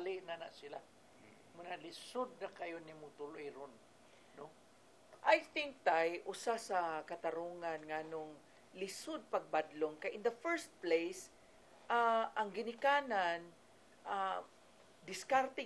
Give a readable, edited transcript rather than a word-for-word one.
tingali na sila. Muna lisod na kayo ni mutuloy ron. No? I think, Tay, usa sa katarungan nga nung lisod pagbadlong, kay in the first place, ang ginikanan, diskarte